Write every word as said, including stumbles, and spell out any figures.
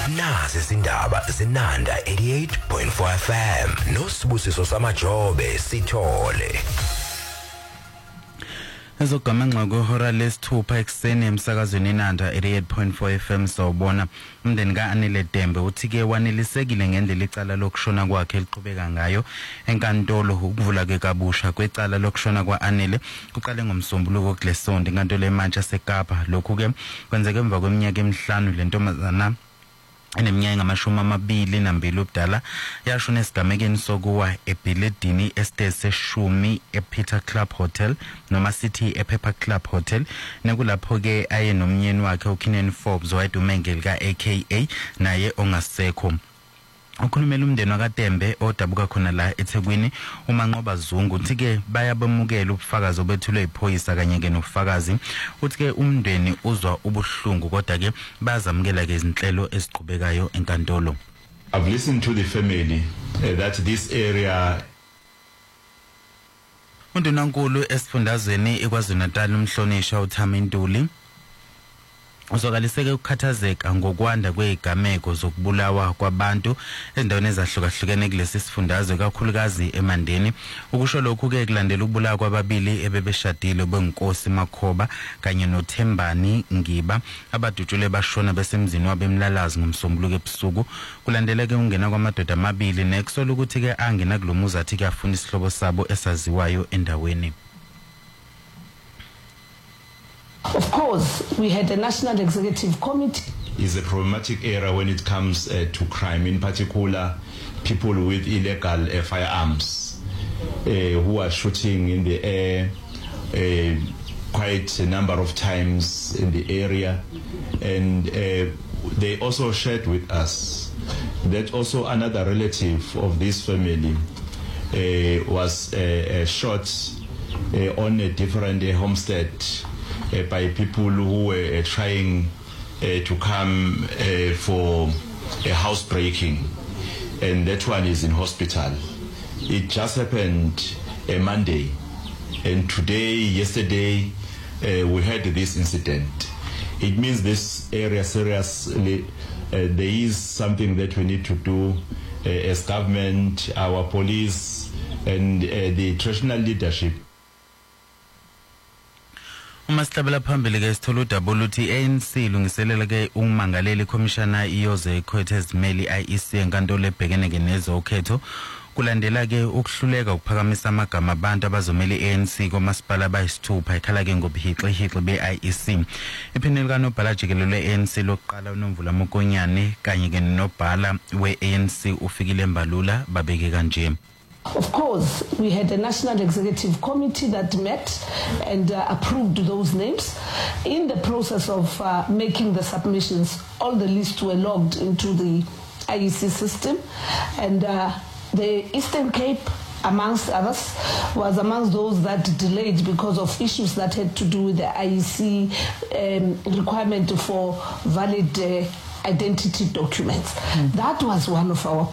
nazi izindaba zinanda eighty-eight point four F M nosibusiso samajobe sithole. Ezogamanxa kwehora lesithupha ekseni emsakazweni Nanda eighty-eight point four F M sawubona umndeni kaAnele Dembe uthi ke wanelisekile ngendlela icala lokushona kwakhe liqhubeka ngayo enkantolo ukuvula ke kabusha kwecala lokushona kwaAnele kuqale ngomsombuluko kulesonto enkantolo eMantsha seKapa. Lokhu ke kwenzeke emva kweminyaka emihlanu le ntombazana eneminyaka ngamashumi amabili nambili ubudala yashona esigamekeni sokuwa eBiledini Estate seshumi ePeter Club Hotel noma City ePepper Club Hotel nekulapho ke aye nomnyeni wakhe uKenan Forbes owayedume lika A K A naye ongasekho. Ukhulumela umndeni wakaDembe odabuka khona la eThekwini uManqoba Zungu uthi ke bayabemukela ubufakazi obethulwe iphoyisa kanye ke nofakazi uthi ke umndeni uzwa ubuhlungu kodwa ke bazamukela ke izinhlelo eziqhubekayo enkantolo. I've listened to the family uh, that this area Undunankulu esifundazweni eKwaZulu-Natal umhlonisha uThami Ntuli uzokaliseke ukukhathazeka ngokwanda kwezigameko zokubulawa kwabantu endaweni ezahlukahlukene kulesi sifundazwe kakhulukazi eMandeni. Ukusho lokhu ke kulandela ukubulawa kwababili ebebeshadile benkosi Makhoba kanye noThembani Ngiba abadutshule bashona besemzini wabemlalazi ngomsombuluko ebusuku. Kulandela ke ungena kwamadoda amabili nekusola ukuthi ke angena kulomuzi athi ke afuna isihlobo sabo esaziwayo endaweni. Of course, we had a National Executive Committee. Is a problematic area when it comes uh, to crime, in particular people with illegal uh, firearms uh, who are shooting in the air uh, quite a number of times in the area. And uh, they also shared with us that also another relative of this family uh, was uh, uh, shot uh, on a different uh, homestead Uh, by people who were uh, trying uh, to come uh, for a housebreaking, and that one is in hospital. It just happened a uh, Monday, and today, yesterday, uh, we had this incident. It means this area seriously, uh, there is something that we need to do uh, as government, our police, and uh, the traditional leadership. Umastabela phambili ke sithola udaba uthi A N C lungiselela ke umangaleli commissioner iyoze Cortez Meli I E C enkantolo ebhekene ke nezokhetho kulandela ke ukuhluleka ukuphakamisa amagama abantu abazomela i-A N C komasipala bayisithupha ikhala ke ngobhixihixi be-I E C. Iphineli kanobhala jikelele we-A N C lokuqala uNomvula Mokonyane kanye ke nobhala we-A N C ufikile Mbalula babeke kanje. Of course, we had a National Executive Committee that met and uh, approved those names. In the process of uh, making the submissions, all the lists were logged into the I E C system, and uh, the Eastern Cape, amongst others, was amongst those that delayed because of issues that had to do with the I E C um, requirement for valid uh, identity documents. Mm. That was one of our